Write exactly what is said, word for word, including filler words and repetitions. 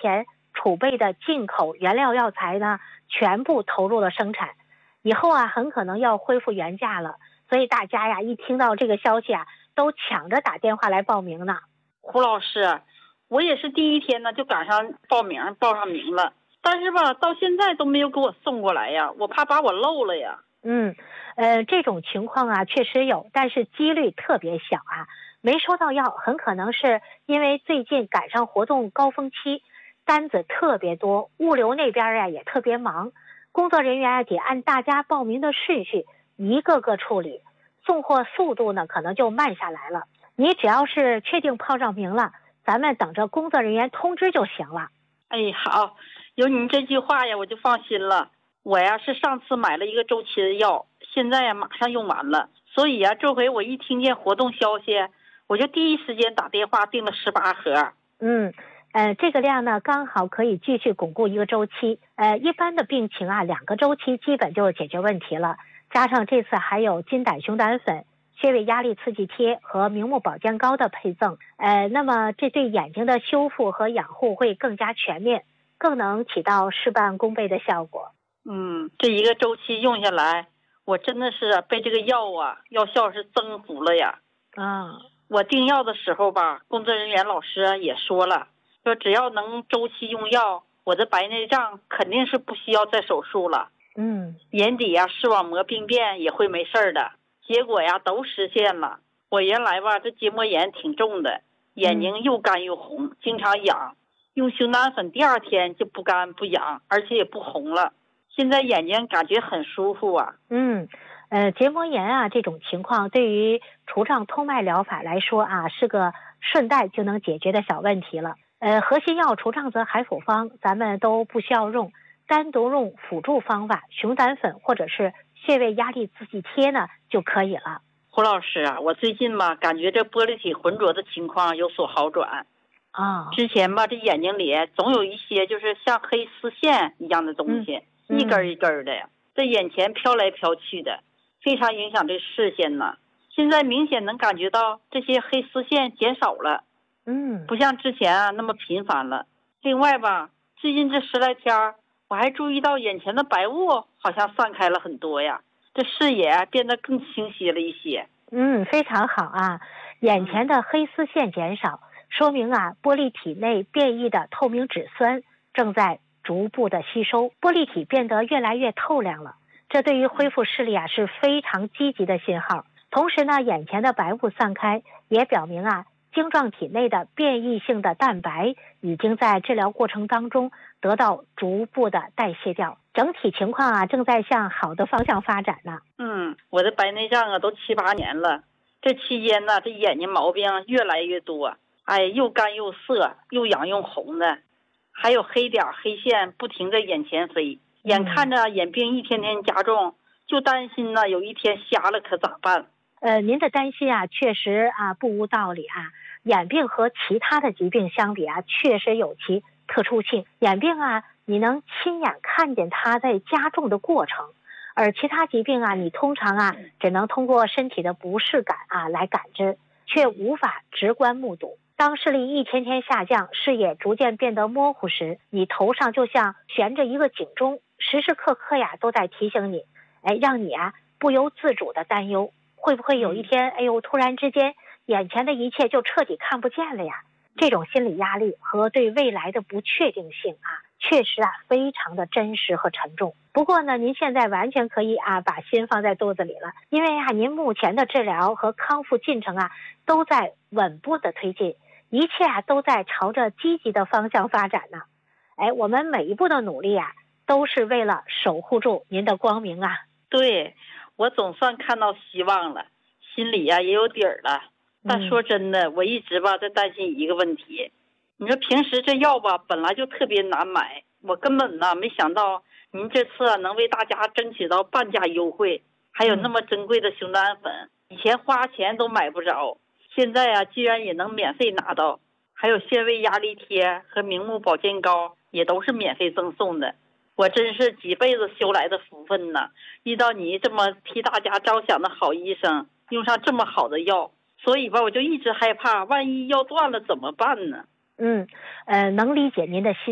前储备的进口原料药材呢，全部投入了生产，以后啊很可能要恢复原价了。所以大家呀一听到这个消息啊，都抢着打电话来报名呢。 胡老师，我也是第一天呢就赶上报名报上名了，但是吧到现在都没有给我送过来呀，我怕把我漏了呀。 嗯，呃，这种情况啊确实有，但是几率特别小啊。没收到药，很可能是因为最近赶上活动高峰期，单子特别多，物流那边啊也特别忙，工作人员啊得按大家报名的顺序一个个处理，送货速度呢可能就慢下来了。你只要是确定报上名了，咱们等着工作人员通知就行了。 哎，好，有你这句话呀，我就放心了。我呀是上次买了一个周期的药，现在呀马上用完了，所以呀这回我一听见活动消息，我就第一时间打电话订了十八盒。 嗯，呃，这个量呢刚好可以继续巩固一个周期。呃，一般的病情啊，两个周期基本就解决问题了。加上这次还有金胆熊胆粉、穴位压力刺激贴和明目保健膏的配赠，呃，那么这对眼睛的修复和养护会更加全面，更能起到事半功倍的效果。 嗯，这一个周期用下来，我真的是被这个药啊药效是征服了呀。 啊， 我订药的时候吧，工作人员老师也说了，说只要能周期用药，我的白内障肯定是不需要再手术了。 嗯， 眼底呀视网膜病变也会没事的。结果呀都实现了。我原来吧这结膜炎挺重的，眼睛又干又红，嗯、经常痒。用熊胆粉第二天就不干不痒，而且也不红了。现在眼睛感觉很舒服啊。 嗯，呃，结膜炎啊这种情况，对于除障通脉疗法来说啊，是个顺带就能解决的小问题了。呃，核心药除障则海辅方咱们都不需要用，单独用辅助方法熊胆粉或者是穴位压力刺激贴呢就可以了。 胡老师啊，我最近吧感觉这玻璃体浑浊的情况有所好转啊。 之前吧这眼睛里总有一些就是像黑丝线一样的东西，嗯、一根一根的呀，在眼前飘来飘去的，非常影响这视线呢。现在明显能感觉到这些黑丝线减少了， 嗯， 不像之前啊那么频繁了。另外吧，最近这十来天我还注意到眼前的白雾好像散开了很多呀，这视野变得更清晰了一些。 嗯，非常好啊，眼前的黑丝线减少，嗯、说明啊玻璃体内变异的透明质酸正在逐步的吸收，玻璃体变得越来越透亮了，这对于恢复视力啊是非常积极的信号。同时呢，眼前的白雾散开，也表明啊晶状体内的变异性的蛋白已经在治疗过程当中得到逐步的代谢掉，整体情况啊正在向好的方向发展呢。 嗯，我的白内障啊都七八年了，这期间呢这眼睛毛病越来越多，哎，又干又涩，又痒又红的，还有黑点黑线不停在眼前飞，眼看着眼病一天天加重，就担心呢有一天瞎了可咋办？ 呃，您的担心啊确实啊不无道理啊。眼病和其他的疾病相比啊，确实有其特殊性。眼病啊，你能亲眼看见它在加重的过程，而其他疾病啊，你通常啊只能通过身体的不适感啊来感知，却无法直观目睹。当视力一天天下降，视野逐渐变得模糊时，你头上就像悬着一个警钟，时时刻刻呀都在提醒你，哎，让你啊不由自主的担忧，会不会有一天，哎呦，突然之间眼前的一切就彻底看不见了呀？这种心理压力和对未来的不确定性啊，确实啊非常的真实和沉重。不过呢，您现在完全可以啊把心放在肚子里了，因为啊您目前的治疗和康复进程啊都在稳步的推进，一切啊都在朝着积极的方向发展呢。哎，我们每一步的努力啊都是为了守护住您的光明啊。 对，我总算看到希望了，心里呀、啊、也有底儿了。但说真的，我一直吧在担心一个问题，你说平时这药吧本来就特别难买，我根本呢没想到您这次啊能为大家争取到半价优惠，还有那么珍贵的熊胆粉，以前花钱都买不着，现在啊居然也能免费拿到，还有穴位压力贴和明目保健膏也都是免费赠送的，我真是几辈子修来的福分呢，遇到你这么替大家着想的好医生，用上这么好的药，所以吧我就一直害怕万一药断了怎么办呢？ 嗯，呃，能理解您的心